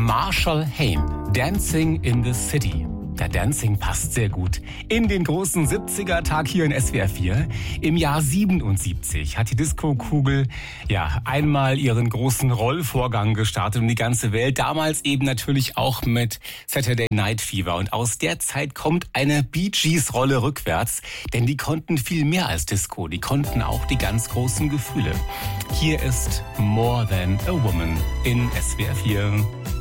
Marshall Hayne, Dancing in the City. Der Dancing passt sehr gut in den großen 70er-Tag hier in SWR 4. Im Jahr 77 hat die Disco-Kugel einmal ihren großen Rollvorgang gestartet um die ganze Welt. Damals eben natürlich auch mit Saturday Night Fever. Und aus der Zeit kommt eine Bee Gees-Rolle rückwärts. Denn die konnten viel mehr als Disco. Die konnten auch die ganz großen Gefühle. Hier ist More Than a Woman in SWR 4.